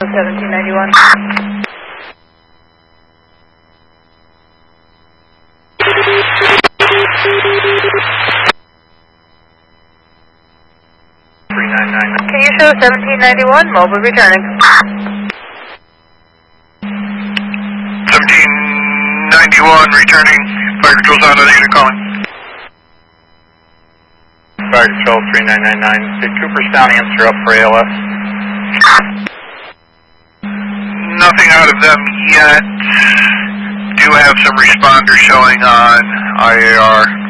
1791. Can you show 1791, mobile returning? 1791 returning, fire control's on, other unit calling. Fire control 3999, the Cooper's down, answer up for ALS. Nothing out of them yet. Do have some responders showing on IAR.